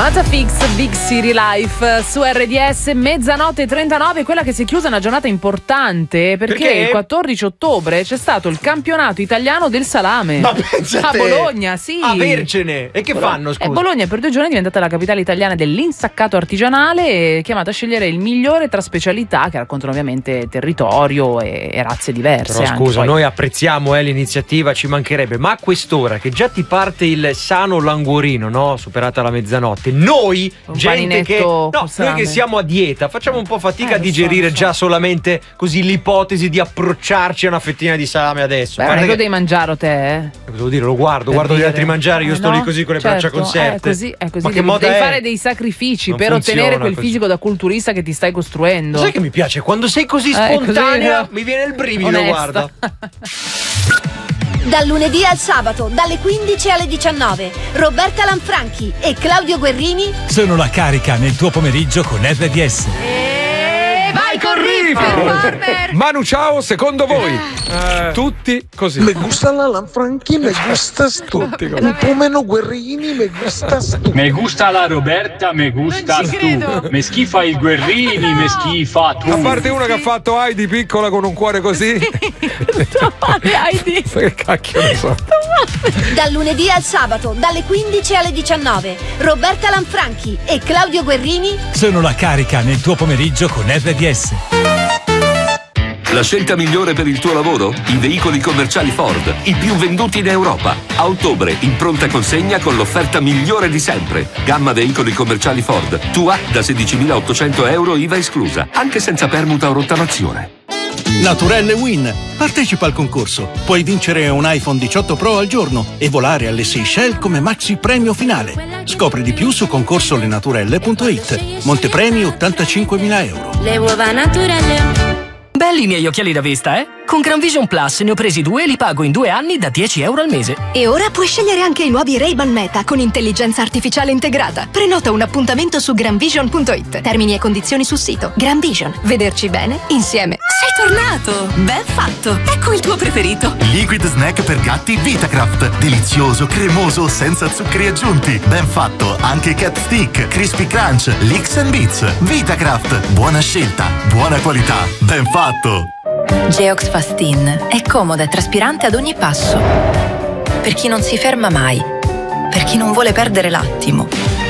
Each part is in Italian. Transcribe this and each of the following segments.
Matafix, Big City Life su RDS, mezzanotte 39, quella che si è chiusa una giornata importante perché il 14 ottobre c'è stato il campionato italiano del salame. Ma pensate, a Bologna, sì. A Vercene. E che fanno, scusa? Bologna per 2 giorni è diventata la capitale italiana dell'insaccato artigianale, chiamata a scegliere il migliore tra specialità che raccontano ovviamente territorio e razze diverse. Però scusa, noi apprezziamo l'iniziativa, ci mancherebbe, ma a quest'ora che già ti parte il sano languorino, no? Superata la mezzanotte, noi, gente che, noi che siamo a dieta, facciamo un po' fatica a digerire già solamente così l'ipotesi di approcciarci a una fettina di salame adesso. Beh, non è che lo devi mangiare te, Devo dire, lo guardo gli altri mangiare, io sto lì così con le braccia conserte. È così. Ma che moda devi è? fare dei sacrifici Non per ottenere quel così. fisico da culturista che ti stai costruendo. Sai che mi piace? Quando sei così spontanea, mi viene il brivido, onesta. guarda. Dal lunedì al sabato, dalle 15 alle 19, Roberta Lanfranchi e Claudio Guerrini sono la carica nel tuo pomeriggio con RDS. Vai con Riff! Manu, ciao, secondo voi tutti così? Me gusta la Lanfranchi, me gustas tu. Un po' meno Guerrini, me gustas tu. Me gusta la Roberta, me gustas tu. Me schifa il Guerrini, me schifa tu. A parte una che ha fatto Heidi piccola con un cuore così. Heidi. Che cacchio ne so. Dal lunedì al sabato, dalle 15 alle 19, Roberta Lanfranchi e Claudio Guerrini sono la carica nel tuo pomeriggio con RDS. La scelta migliore per il tuo lavoro? I veicoli commerciali Ford, i più venduti in Europa. A ottobre in pronta consegna con l'offerta migliore di sempre. Gamma veicoli commerciali Ford, tua da 16.800 euro IVA esclusa, anche senza permuta o rottamazione. Naturelle Win. Partecipa al concorso. Puoi vincere un iPhone 18 Pro al giorno e volare alle Seychelles come maxi premio finale. Scopri di più su concorsolenaturelle.it. Montepremi 85.000 euro. Le uova naturelle. Belli i miei occhiali da vista, eh? Con Gran Vision Plus ne ho presi 2 e li pago in 2 anni da 10 euro al mese. E ora puoi scegliere anche i nuovi Ray-Ban Meta con intelligenza artificiale integrata. Prenota un appuntamento su granvision.it. Termini e condizioni sul sito. Gran Vision. Vederci bene insieme. Sei tornato! Ben fatto! Ecco il tuo preferito. Liquid snack per gatti Vitacraft. Delizioso, cremoso, senza zuccheri aggiunti. Ben fatto. Anche Cat Stick, Crispy Crunch, Licks and Beats. Vitacraft. Buona scelta, buona qualità. Ben fatto. Geox Fastin è comoda e traspirante ad ogni passo. Per chi non si ferma mai, per chi non vuole perdere l'attimo,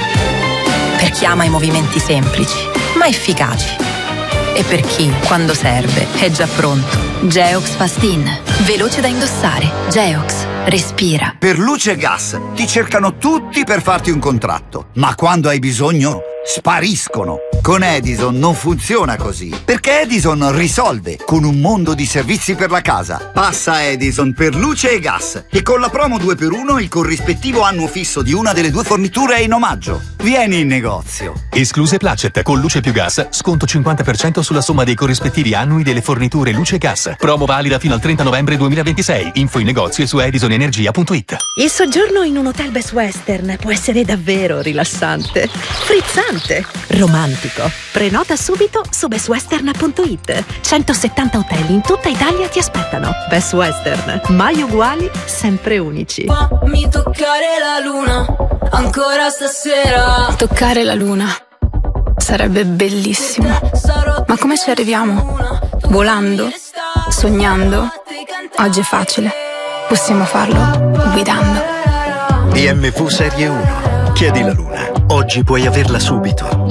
per chi ama i movimenti semplici ma efficaci e per chi, quando serve, è già pronto. Geox Fastin, veloce da indossare. Geox, respira. Per luce e gas ti cercano tutti per farti un contratto, ma quando hai bisogno spariscono. Con Edison non funziona così, perché Edison risolve con un mondo di servizi per la casa. Passa a Edison per luce e gas e con la promo 2x1 il corrispettivo annuo fisso di una delle 2 forniture è in omaggio. Vieni in negozio. Escluse Placet con luce più gas, sconto 50% sulla somma dei corrispettivi annui delle forniture luce e gas. Promo valida fino al 30 novembre 2026. Info in negozio e su edisonenergia.it. Il soggiorno in un hotel Best Western può essere davvero rilassante, frizzante, romantico. Prenota subito su bestwestern.it. 170 hotel in tutta Italia ti aspettano. Best Western, mai uguali, sempre unici. Fammi toccare la luna, ancora stasera. Toccare la luna sarebbe bellissimo. Ma come ci arriviamo? Volando? Sognando? Oggi è facile. Possiamo farlo guidando. BMW Serie 1. Chiedi la luna. Oggi puoi averla subito.